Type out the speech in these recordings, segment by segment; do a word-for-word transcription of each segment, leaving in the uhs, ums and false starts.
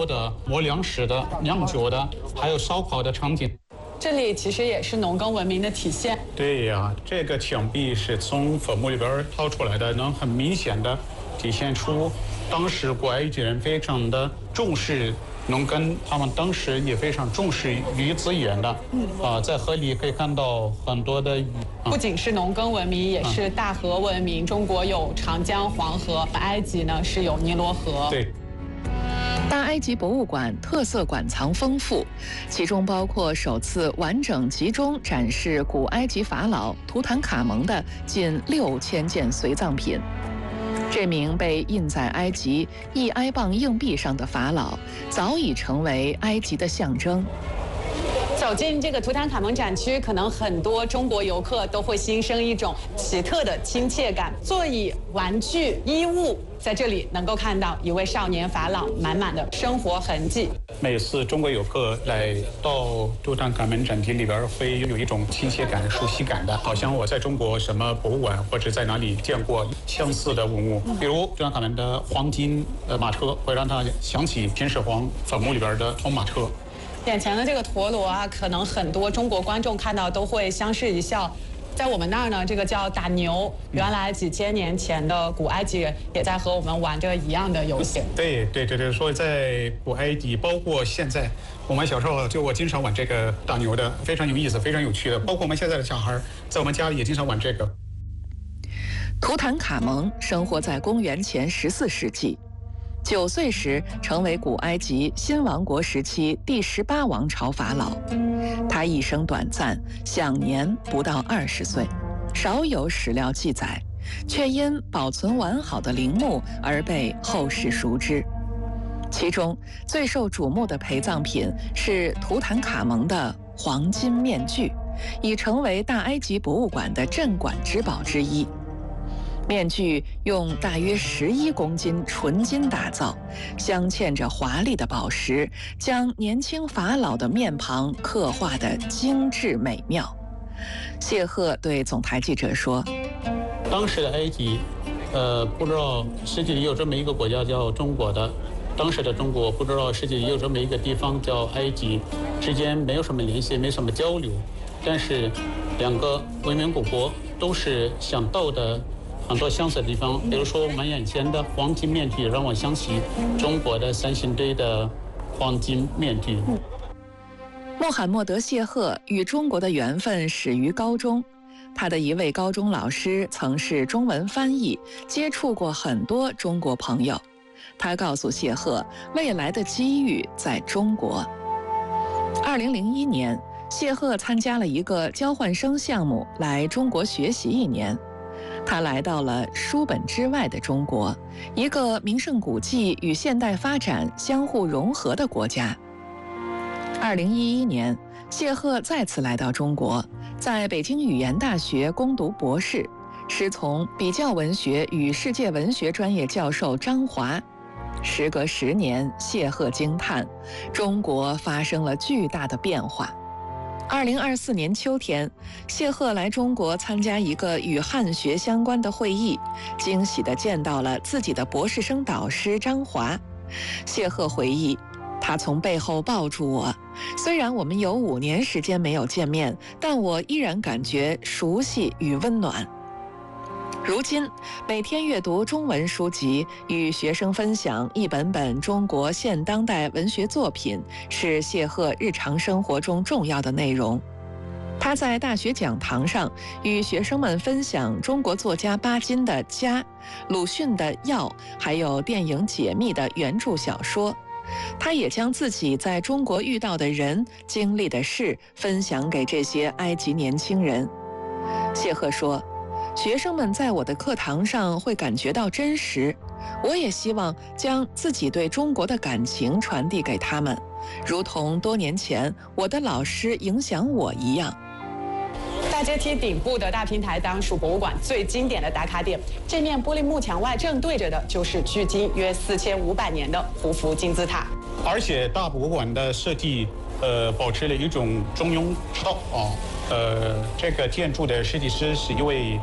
的磨粮食的、酿酒的，还有烧烤的场景。 这里其实也是农耕文明的体现。 对呀，这个墙壁是从坟墓里边掏出来的，能很明显的体现出当时古埃及人非常的重视农耕，他们当时也非常重视鱼资源的。嗯啊，在河里可以看到很多的鱼。 啊、不仅是农耕文明，也是大河文明。嗯、中国有长江、黄河，埃及呢是有尼罗河。 对。 大埃及博物馆特色馆藏丰富，其中包括首次完整集中展示古埃及法老图坦卡蒙的近六千件随葬品。这名被印在埃及一埃镑硬币上的法老，早已成为埃及的象征。 走进这个图坦卡蒙展区，可能很多中国游客都会心生一种奇特的亲切感。座椅、玩具、衣物，在这里能够看到一位少年法老满满的生活痕迹。 每次中国游客来到图坦卡蒙展区里边，会有一种亲切感、熟悉感的，好像我在中国什么博物馆或者在哪里见过相似的文物。比如图坦卡蒙的黄金呃马车，会让他想起秦始皇坟墓里边的铜马车。 眼前的这个陀螺啊，可能很多中国观众看到都会相视一笑。在我们那儿呢，这个叫打牛，原来几千年前的古埃及人也在和我们玩着一样的游戏。 对对对对，所以在古埃及，包括现在，我们小时候就我经常玩这个打牛的，非常有意思，非常有趣的。包括我们现在的小孩，在我们家里也经常玩这个。 图坦卡蒙生活在公元前十四世纪。九岁时成为古埃及新王国时期第十八王朝法老，他一生短暂，享年不到二十岁，少有史料记载，却因保存完好的陵墓而被后世熟知。其中最受瞩目的陪葬品是图坦卡蒙的黄金面具，已成为大埃及博物馆的镇馆之宝之一。面具用大约十一公斤纯金打造，镶嵌着华丽的宝石，将年轻法老的面庞刻画得精致美妙。谢赫对总台记者说：“ 当时的埃及，呃，不知道世界里有这么一个国家叫中国的，当时的中国不知道世界里有这么一个地方叫埃及，之间没有什么联系，没什么交流，但是两个文明古国都是想到的。”很多相似的地方，比如说我们眼前的黄金面具，让我想起中国的三星堆的黄金面具。 穆罕默德·谢赫与中国的缘分始于高中，他的一位高中老师曾是中文翻译，接触过很多中国朋友。他告诉谢赫，未来的机遇在中国。二零零一年，谢赫参加了一个交换生项目，来中国学习一年。他来到了书本之外的中国，一个名胜古迹与现代发展相互融合的国家。二零一一年，谢赫再次来到中国，在北京语言大学攻读博士，师从比较文学与世界文学专业教授张华。时隔十年，谢赫惊叹，中国发生了巨大的变化。二零二四年秋天，谢赫来中国参加一个与汉学相关的会议，惊喜地见到了自己的博士生导师张华。谢赫回忆，他从背后抱住我，虽然我们有五年时间没有见面，但我依然感觉熟悉与温暖。如今，每天阅读中文书籍，与学生分享一本本中国现当代文学作品，是谢赫日常生活中重要的内容。他在大学讲堂上与学生们分享中国作家巴金的《家》、鲁迅的《药》，还有电影《解密》的原著小说。他也将自己在中国遇到的人、经历的事分享给这些埃及年轻人。谢赫说，学生们在我的课堂上会感觉到真实，我也希望将自己对中国的感情传递给他们，如同多年前我的老师影响我一样。 大阶梯顶部的大平台当属博物馆最经典的打卡点，这面玻璃幕墙外正对着的就是距今约四千五百年的胡夫金字塔。 而且大博物馆的设计，呃，保持了一种中庸之道啊。呃，这个建筑的设计师是一位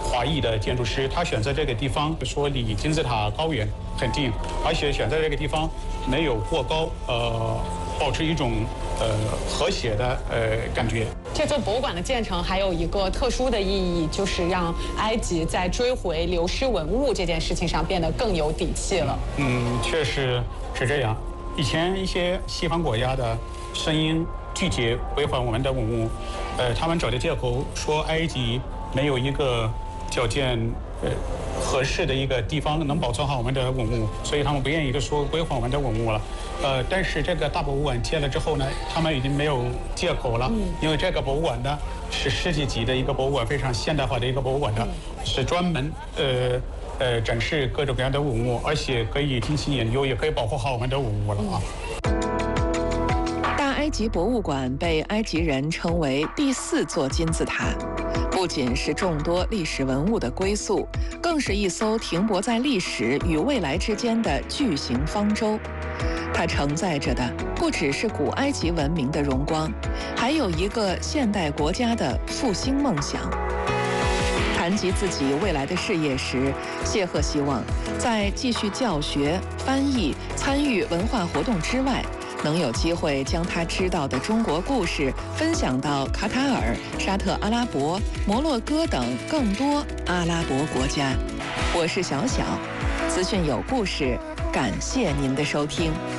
华裔的建筑师，他选择这个地方，说离金字塔高原很近，而且选择这个地方没有过高，呃，保持一种呃和谐的呃感觉。 这座博物馆的建成还有一个特殊的意义，就是让埃及在追回流失文物这件事情上变得更有底气了。 嗯，确实是这样。以前一些西方国家的声音拒绝归还我们的文物，呃，他们找的借口说埃及没有一个条件呃合适的一个地方能保存好我们的文物，所以他们不愿意说归还我们的文物了。呃，但是这个大博物馆建了之后呢，他们已经没有借口了，因为这个博物馆呢是世界级的一个博物馆，非常现代化的一个博物馆的，是专门呃呃展示各种各样的文物，而且可以进行研究，也可以保护好我们的文物了啊。 大埃及博物馆被埃及人称为第四座金字塔，不仅是众多历史文物的归宿，更是一艘停泊在历史与未来之间的巨型方舟。它承载着的不只是古埃及文明的荣光，还有一个现代国家的复兴梦想。谈及自己未来的事业时，谢赫希望在继续教学、翻译、参与文化活动之外，能有机会将他知道的中国故事分享到卡塔尔、沙特阿拉伯、摩洛哥等更多阿拉伯国家。我是小小，资讯有故事，感谢您的收听。